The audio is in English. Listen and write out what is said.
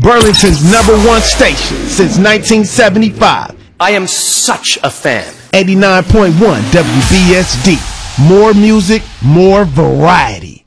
Burlington's #1 station since 1975. I am such a fan. 89.1 WBSD. More music, more variety.